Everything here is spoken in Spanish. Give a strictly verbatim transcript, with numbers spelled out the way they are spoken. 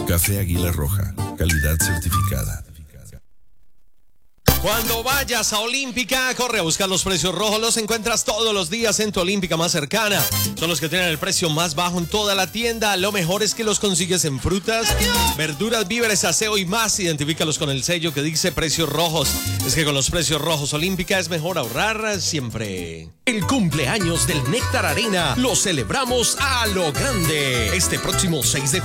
Café Águila Roja, calidad certificada. Cuando vayas a Olímpica, corre a buscar los precios rojos. Los encuentras todos los días en tu Olímpica más cercana. Son los que tienen el precio más bajo en toda la tienda. Lo mejor es que los consigues en frutas, verduras, víveres, aseo y más. Identifícalos con el sello que dice precios rojos. Es que con los precios rojos Olímpica es mejor ahorrar siempre. El cumpleaños del Néctar Arena lo celebramos a lo grande. Este próximo seis de